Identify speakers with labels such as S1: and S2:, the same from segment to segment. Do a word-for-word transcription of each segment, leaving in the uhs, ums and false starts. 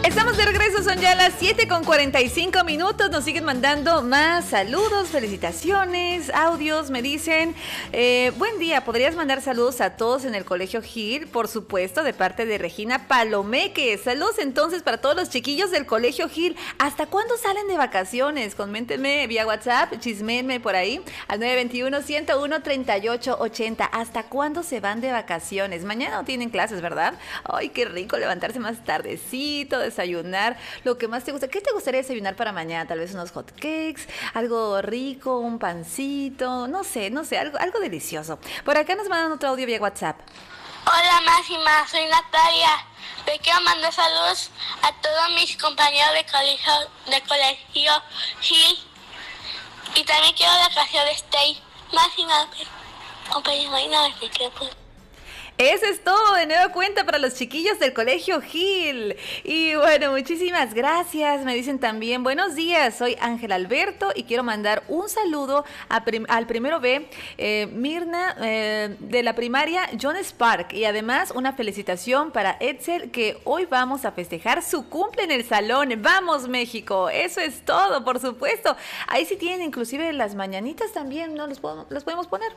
S1: Estamos de regreso, son ya las siete con cuarenta y cinco minutos. Nos siguen mandando más saludos, felicitaciones, audios. Me dicen, eh, buen día, ¿podrías mandar saludos a todos en el Colegio Gil? Por supuesto, de parte de Regina Palomeque. Saludos entonces para todos los chiquillos del Colegio Gil. ¿Hasta cuándo salen de vacaciones? Coméntenme vía WhatsApp, chismenme por ahí al nueve dos uno, ciento uno, treinta y ocho ochenta. ¿Hasta cuándo se van de vacaciones? Mañana no tienen clases, ¿verdad? Ay, qué rico levantarse más tardecito, desayunar lo que más te gusta. ¿Qué te gustaría desayunar para mañana? Tal vez unos hot cakes, algo rico, un pancito, no sé, no sé, algo, algo delicioso. Por acá nos mandan otro audio vía WhatsApp.
S2: Hola Máxima, soy Natalia. Le quiero mandar saludos a todos mis compañeros de colegio, de colegio Gil. Y también quiero la canción de Stay. Máxima, compañero, no me quiero pues.
S1: Eso es todo de nueva cuenta para los chiquillos del Colegio Gil. Y bueno, muchísimas gracias. Me dicen también, buenos días, soy Ángel Alberto y quiero mandar un saludo a prim al primero B, eh, Mirna, eh, de la primaria John Spark. Y además una felicitación para Edsel, que hoy vamos a festejar su cumple en el salón. ¡Vamos, México! Eso es todo, por supuesto. Ahí sí tienen inclusive las mañanitas también, ¿no? Los podemos, las podemos poner.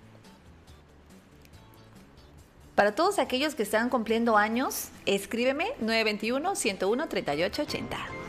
S1: Para todos aquellos que están cumpliendo años, escríbeme nueve dos uno, ciento uno, treinta y ocho ochenta.